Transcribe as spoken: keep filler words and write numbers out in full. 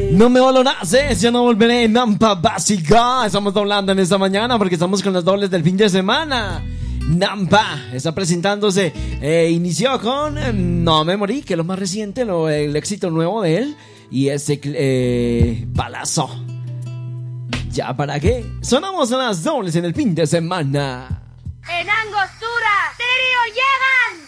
No me valorases, ya no volveré. Nampa básica. Estamos doblando en esta mañana porque estamos con los dobles del fin de semana. Nampa está presentándose. Eh, inició con eh, No me morí, que es lo más reciente, lo, el éxito nuevo de él. Y ese eh, balazo. ¿Ya para qué? Sonamos a las dobles en el fin de semana. En Angostura, Stereo llegan.